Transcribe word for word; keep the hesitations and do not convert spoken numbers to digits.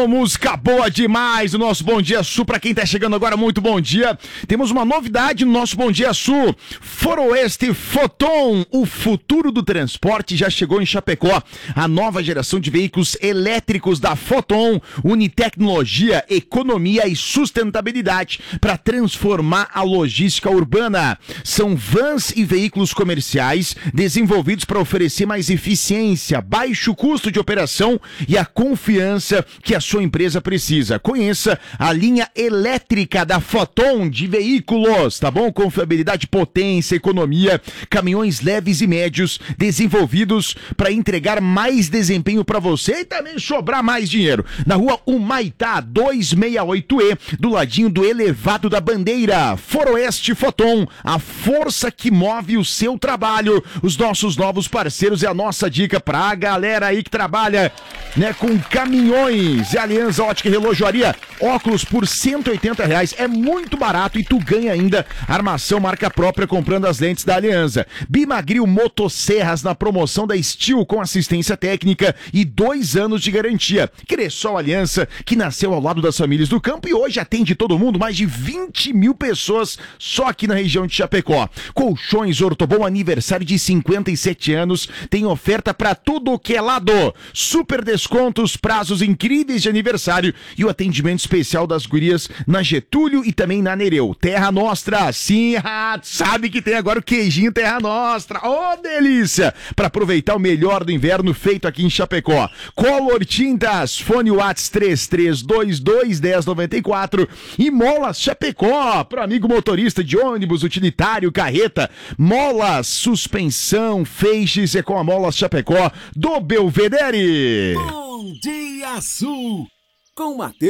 Ô, música boa demais, o nosso Bom Dia Sul, pra quem tá chegando agora, muito bom dia. Temos uma novidade no nosso Bom Dia Sul, Foroeste Foton, o futuro do transporte já chegou em Chapecó. A nova geração de veículos elétricos da Foton une tecnologia, economia e sustentabilidade para transformar a logística urbana. São vans e veículos comerciais desenvolvidos para oferecer mais eficiência, baixo custo de operação e a confiança que a sua empresa precisa. Conheça a linha elétrica da Foton de veículos, tá bom? Confiabilidade, potência, economia, caminhões leves e médios desenvolvidos para entregar mais desempenho para você e também sobrar mais dinheiro. Na rua Humaitá duzentos e sessenta e oito E, do ladinho do elevado da Bandeira. Foroeste Foton, a força que move o seu trabalho. Os nossos novos parceiros é a nossa dica pra galera aí que trabalha, né, com caminhões. E Aliança Ótica e Relojoaria, óculos por cento e oitenta reais. É muito barato e tu ganha ainda armação marca própria comprando as lentes da Aliança. Bimagril Motosserras na promoção da Steel com assistência técnica e dois anos de garantia. Cressol Aliança, que nasceu ao lado das famílias do campo e hoje atende todo mundo, mais de vinte mil pessoas só aqui na região de Chapecó. Colchões Ortobon, aniversário de cinquenta e sete anos, tem oferta pra tudo que é lado. Super descontos, prazos incríveis de aniversário e o atendimento especial das gurias na Getúlio e também na Nereu. Terra Nostra, sim, sabe que tem agora o queijinho Terra Nostra. Ô, delícia! Para aproveitar o melhor do inverno feito aqui em Chapecó. Color Tintas, fone Whats três três dois dois, um zero nove quatro e Molas Chapecó, pro amigo motorista de ônibus, utilitário, carreta. Molas, suspensão, feixes é com a Molas Chapecó do Belvedere. Bom Dia Sul, com Matheus.